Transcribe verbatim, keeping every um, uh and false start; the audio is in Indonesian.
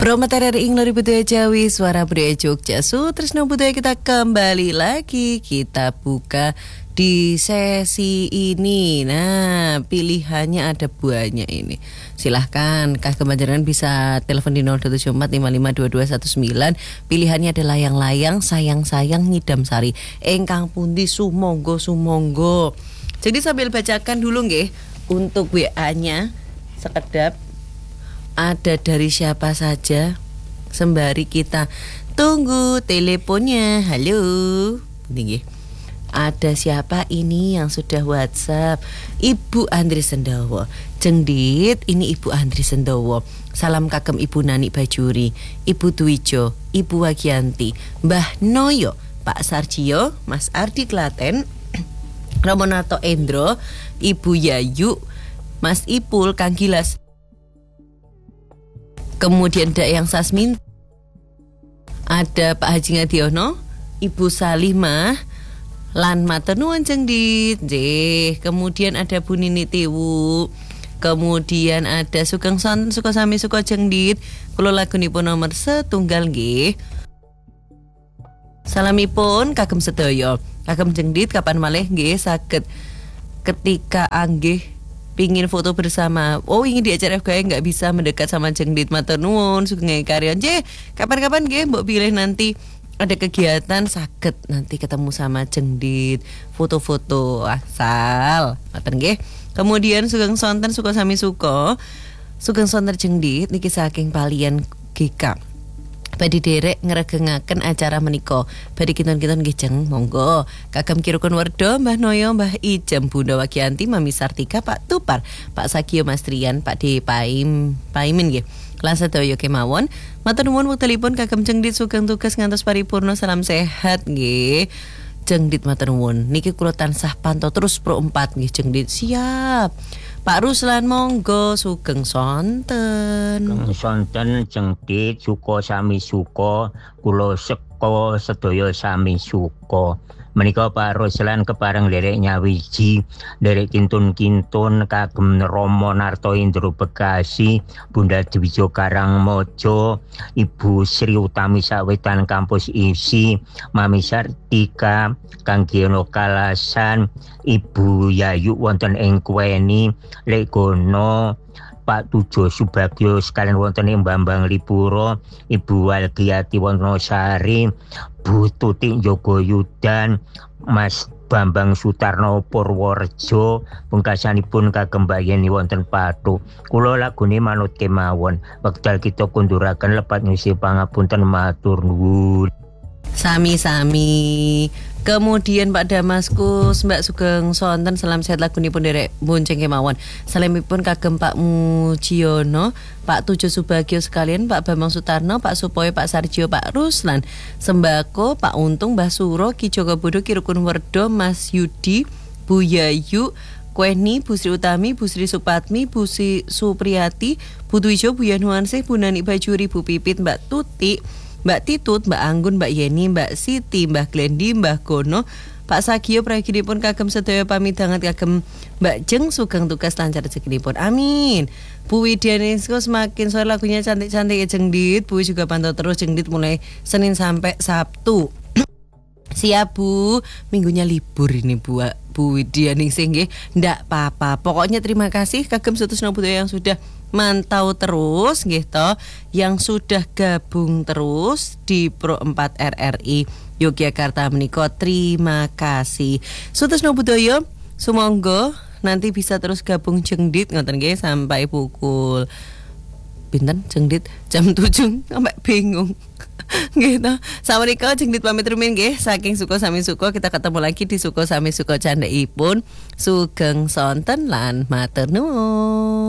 Promoter ing Lori Budaya Jawi, Suara Budaya Jogja, Sutrisno Budaya. Kita kembali lagi, kita buka di sesi ini. Nah, pilihannya ada banyak ini. Silahkan Kak Kemanjaran bisa telepon di nol dua tujuh empat lima lima dua dua satu sembilan. Pilihannya ada layang-layang, sayang-sayang, ngidam sari. Engkang pundi sumonggo sumonggo. Jadi sambil bacakan dulu nggih untuk W A-nya sekedap ada dari siapa saja sembari kita tunggu teleponnya. Halo. Ini ada siapa ini yang sudah WhatsApp? Ibu Andri Sendowo. Jengdit, ini Ibu Andri Sendowo. Salam kagem Ibu Nani Bajuri, Ibu Dwijo, Ibu Wagianti, Mbah Noyo, Pak Sarjio, Mas Ardi Klaten, Romonato Endro, Ibu Yayu, Mas Ipul, Kang Gilas. Kemudian ada yang Sasmin, ada Pak Haji Ngadiono, Ibu Salimah, lan matur nuwun Jengdit. Nggih, kemudian ada Bu Nini Tiwu. Kemudian ada Sugeng Sonten Suka Sami Suka Jengdit. Kula lagunipun nomor setunggal nggih. Salamipun kagem sedaya. Kagem Jengdit kapan malih nggih saged ketika anggih pingin foto bersama. Oh, ingin di acara F K I nggak bisa mendekat sama Jengdit, matur nuwun sugeng karya. Nggih, kapan-kapan nggih mbok pilih nanti ada kegiatan saged nanti ketemu sama Jengdit, foto-foto asal. Ngoten nggih. Kemudian Sugeng Sonten Suka Sami Suka, Sugeng Sonten Jengdit niki saking Palian G K. Badhe derek ngregengaken acara menika. Badhe kinten-kinten nggih Jeng, monggo. Kagem Kirukun Werdo, Mbah Noyo, Mbah Ijem, Bunda Wagianti, Mami Sartika, Pak Tupar, Pak Sagio Mastrian, Pak De Paim, Paimin nggih. Lan sedaya kemawon. Matur nuwun wektalipun kagem Jengdit sugeng tugas ngantos paripurna, salam sehat nggih. Jengdit matur nuwun. Niki kula tansah pantau terus pro empat nggih Jengdit. Siap. Pak Ruslan monggo sugeng sonten. Sugeng sonten Jengdit suka sami suka, kula seka sedaya sami suka. Menika Pak Ruslan kepareng derek nyawiji, derek kintun-kintun kagem Romo Narto Indro Bekasi, Bunda Dwijo Karangmojo, Ibu Sri Utami Sawetan Kampus I S I, Mami Sartika, Kang Giono Kalasan, Ibu Yayu wonten ing Kweni, Legono, Pak Tujo Subagio sekalian wonten ing Bambang Lipuro, Ibu Walgiati Wonosari, Bu Tutik Jogo Yudan, Mas Bambang Sutarno Purworejo, pungkasanipun kagem Mbak Yeni wonten Patu. Kula lagune manut kemawon. Wekdal kita kunduraken lepat ngisi pangapunten matur nuwun. Sami-sami. Kemudian Pak Damaskus, Mbak Sugeng Sonten, salam sehat lagunipun derek bonceng kemawon. Salamipun kagem Pak Mujiono, Pak Tujo Subagio sekalian, Pak Bambang Sutarno, Pak Supoyo, Pak Sarjio, Pak Ruslan, Sembako, Pak Untung, Mbah Suro, Ki Joko Bodo, Ki Rukun Werdo, Mas Yudi, Bu Yayu, Kweni, Bu Sri Utami, Bu Sri Supatmi, Bu Sri Supriyati, Bu Dwijo, Bu Yanuansih, Bu Nani Bajuri, Bu Pipit, Mbak Tuti, Mbak Titut, Mbak Anggun, Mbak Yeni, Mbak Siti, Mbah Glendi, Mbah Gono, Pak Sagio praginipun kagem sedaya pamidangan kagem Mbak Jeng sugeng tugas lancar rezekinipun. Amin. Bu Widianisko semakin sore lagunya cantik-cantik ya Jengdit. Bu juga pantau terus Jengdit mulai Senin sampai Sabtu. Siap Bu, minggunya libur ini Bu. Bu Widianingsih nggih, ndak apa-apa. Pokoknya terima kasih kagem Sutrisno Budaya yang sudah mantau terus nggih to, yang sudah gabung terus di Pro empat R R I Yogyakarta menika. Terima kasih. Sutrisno Budaya sumangga nanti bisa terus gabung Jengdit ngoten nggih sampai pukul pinten Jengdit jam tujuh sampai bingung. Gitu. Sawarika Jengdit pamit rumiyin nggih saking Suko Sami Suko. Kita ketemu lagi di Suko Sami Suko candhaipun. Sugeng sonten lan matur nuwun.